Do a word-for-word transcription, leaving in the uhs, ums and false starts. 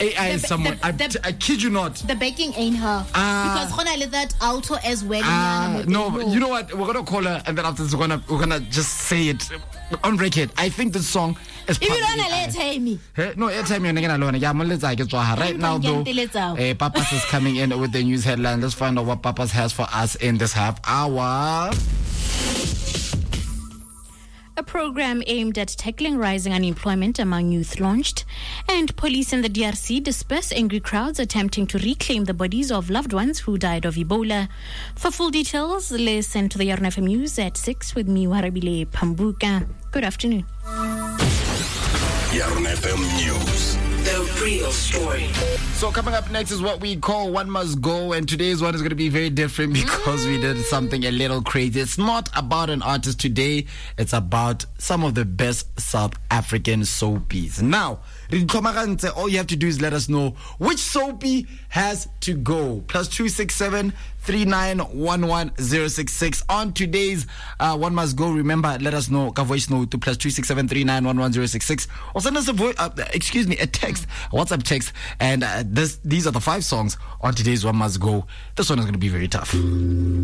A I is The- someone. the- I, the- I kid you not. The baking ain't her. Ah. Because Khona let that alto as well. Ah, no, you know what? We're gonna call her, and then after this, we're gonna we're gonna just say it on record. I think this song is. If you part don't of A I. let me. Hey, no, airtime you're gonna learn. Yeah, let's get right now though. Uh, Papas is coming in with the news headline. Let's find out what Papas has for us in this half hour. A program aimed at tackling rising unemployment among youth launched, and police in the D R C disperse angry crowds attempting to reclaim the bodies of loved ones who died of Ebola. For full details, listen to the Yarn F M News at six with me, Warabile Pambuka. Good afternoon. Yarn F M News. The real story. So coming up next is what we call One Must Go, and today's one is going to be very different because we did something a little crazy. It's not about an artist today, it's about some of the best South African soapies. Now, all you have to do is let us know which soapy has to go. Plus two six seven three nine one one zero six six. On today's uh, One Must Go, remember, let us know. Voice note to plus two six seven three nine one one zero six six, or send us a voice. Uh, excuse me, a text, a WhatsApp text, and uh, this these are the five songs on today's One Must Go. This one is going to be very tough.